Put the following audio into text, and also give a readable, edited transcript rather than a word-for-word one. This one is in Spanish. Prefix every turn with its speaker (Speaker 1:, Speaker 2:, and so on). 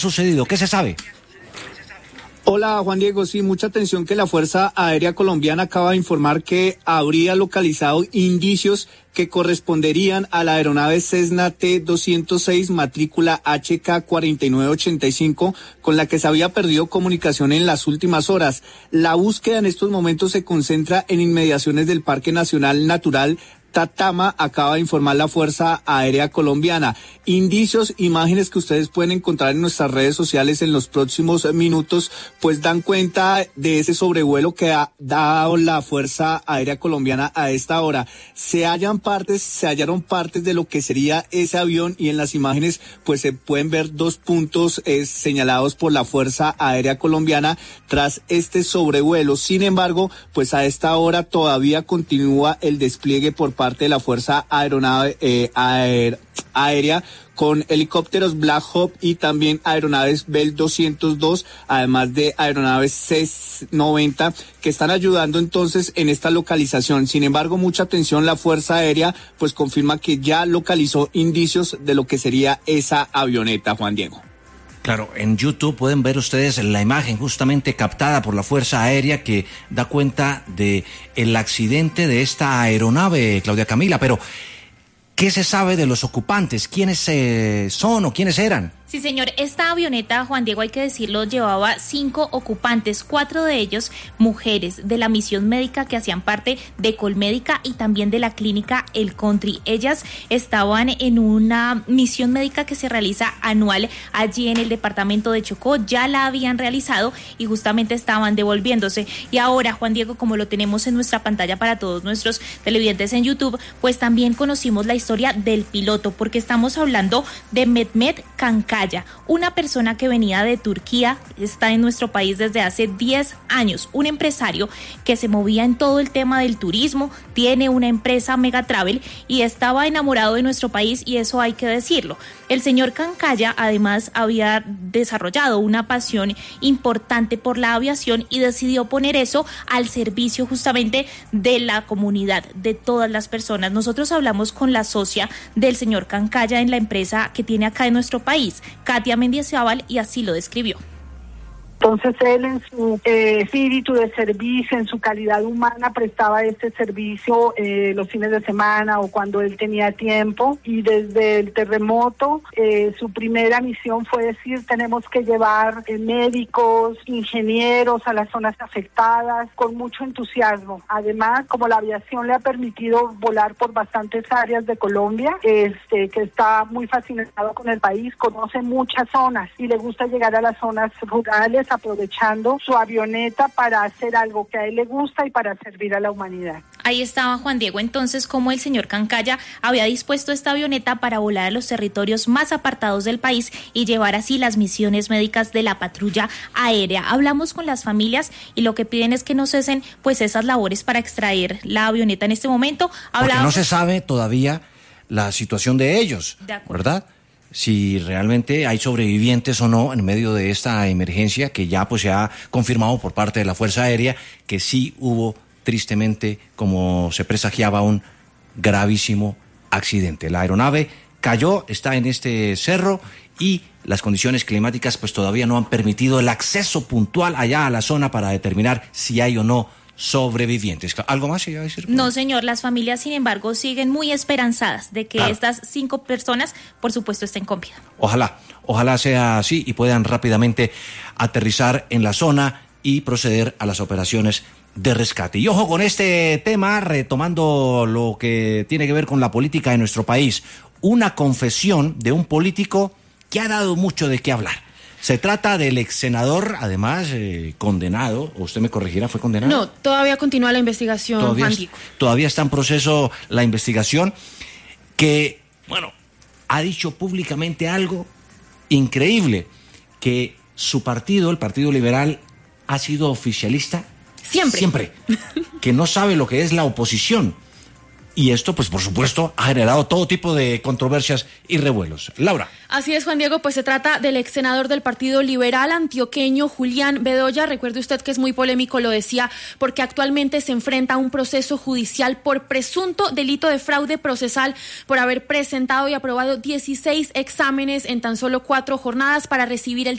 Speaker 1: sucedido? ¿Qué se sabe?
Speaker 2: Hola Juan Diego, sí, mucha atención que la Fuerza Aérea Colombiana acaba de informar que habría localizado indicios que corresponderían a la aeronave Cessna T-206 matrícula HK4985 con la que se había perdido comunicación en las últimas horas. La búsqueda en estos momentos se concentra en inmediaciones del Parque Nacional Natural Tatama, acaba de informar la Fuerza Aérea Colombiana. Indicios, imágenes que ustedes pueden encontrar en nuestras redes sociales en los próximos minutos, pues dan cuenta de ese sobrevuelo que ha dado la Fuerza Aérea Colombiana a esta hora. Se hallaron partes de lo que sería ese avión y en las imágenes pues se pueden ver dos puntos señalados por la Fuerza Aérea Colombiana tras este sobrevuelo. Sin embargo, pues a esta hora todavía continúa el despliegue por parte de la Fuerza Aérea con helicópteros Black Hawk y también aeronaves Bell 202, además de aeronaves C-90 que están ayudando entonces en esta localización. Sin embargo, mucha atención, la Fuerza Aérea pues confirma que ya localizó indicios de lo que sería esa avioneta, Juan Diego.
Speaker 1: Claro, en YouTube pueden ver ustedes la imagen justamente captada por la Fuerza Aérea que da cuenta de el accidente de esta aeronave, Claudia Camila, pero ¿qué se sabe de los ocupantes? ¿Quiénes son o quiénes eran?
Speaker 3: Sí, señor, esta avioneta, Juan Diego, hay que decirlo, llevaba 5 ocupantes, 4 de ellos mujeres de la misión médica que hacían parte de Colmédica y también de la clínica El Country. Ellas estaban en una misión médica que se realiza anual allí en el departamento de Chocó, ya la habían realizado y justamente estaban devolviéndose. Y ahora, Juan Diego, como lo tenemos en nuestra pantalla para todos nuestros televidentes en YouTube, pues también conocimos la historia del piloto, porque estamos hablando de Mehmet Kankaya, una persona que venía de Turquía, está en nuestro país desde hace 10 años, un empresario que se movía en todo el tema del turismo, tiene una empresa Mega Travel y estaba enamorado de nuestro país y eso hay que decirlo. El señor Kankaya además había desarrollado una pasión importante por la aviación y decidió poner eso al servicio justamente de la comunidad, de todas las personas. Nosotros hablamos con la socia del señor Kankaya en la empresa que tiene acá en nuestro país, Katia Mendizábal, y así lo describió.
Speaker 4: Entonces él en su espíritu de servicio, en su calidad humana, prestaba este servicio los fines de semana o cuando él tenía tiempo. Y desde el terremoto, su primera misión fue decir, tenemos que llevar médicos, ingenieros a las zonas afectadas, con mucho entusiasmo. Además, como la aviación le ha permitido volar por bastantes áreas de Colombia, que está muy fascinado con el país, conoce muchas zonas y le gusta llegar a las zonas rurales, aprovechando su avioneta para hacer algo que a él le gusta y para servir a la humanidad.
Speaker 3: Ahí estaba, Juan Diego, entonces, cómo el señor Kankaya había dispuesto esta avioneta para volar a los territorios más apartados del país y llevar así las misiones médicas de la patrulla aérea. Hablamos con las familias y lo que piden es que no cesen pues esas labores para extraer la avioneta en este momento.
Speaker 1: Porque no se sabe todavía la situación de ellos, ¿verdad? Si realmente hay sobrevivientes o no en medio de esta emergencia que ya pues se ha confirmado por parte de la Fuerza Aérea que sí hubo tristemente, como se presagiaba, un gravísimo accidente. La aeronave cayó, está en este cerro y las condiciones climáticas pues todavía no han permitido el acceso puntual allá a la zona para determinar si hay o no sobrevivientes. ¿Algo más se iba a decir?
Speaker 3: No, señor, las familias, sin embargo, siguen muy esperanzadas de que estas 5 personas, por supuesto, estén con vida.
Speaker 1: Ojalá sea así y puedan rápidamente aterrizar en la zona y proceder a las operaciones de rescate. Y ojo con este tema, retomando lo que tiene que ver con la política de nuestro país, una confesión de un político que ha dado mucho de qué hablar. Se trata del ex senador, además condenado, o usted me corregirá, ¿fue condenado?
Speaker 5: No, todavía continúa la investigación, Juan Diego.
Speaker 1: Todavía está en proceso la investigación, que, bueno, ha dicho públicamente algo increíble, que su partido, el Partido Liberal, ha sido oficialista
Speaker 5: siempre,
Speaker 1: que no sabe lo que es la oposición. Y esto, pues por supuesto, ha generado todo tipo de controversias y revuelos. Laura.
Speaker 5: Así es, Juan Diego, pues se trata del ex senador del Partido Liberal antioqueño, Julián Bedoya. Recuerde usted que es muy polémico, lo decía, porque actualmente se enfrenta a un proceso judicial por presunto delito de fraude procesal por haber presentado y aprobado 16 exámenes en tan solo 4 jornadas para recibir el